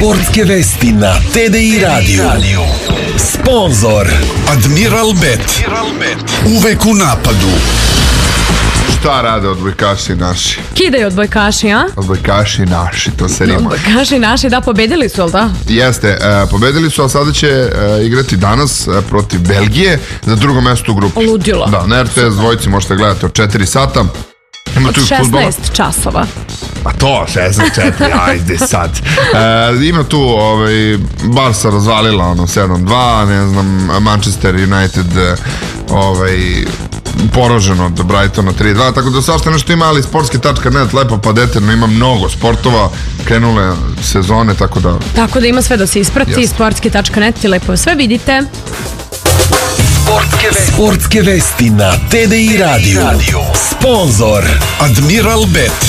Sportske vesti na TDI Radio. Sponzor Admiral Bet. Uvek u napadu. Šta rade odbojkaši naši? Kidaju odbojkaši, a? Odbojkaši naši, to se rima. Odbojkaši naši, da, pobedili su, ali da? Jeste, pobedili su, a sada će igrati danas protiv Belgije za drugo mesto u grupi. Ludilo. Da, na RTS dvojici možete gledati od 4 sata. Od 16 časova. A to, 64, ajde sad. Ima tu, Barca razvalila 7-2, ne znam, Manchester United poražen od Brightona 3-2, tako da svašta nešto ima, ali sportski.net lepo pa detaljno, ima mnogo sportova, krenule sezone, tako da... Tako da ima sve da se isprati, sportski.net i lepo sve vidite. Sportske vesti na TDI Radio. Sponzor Admiral Bet.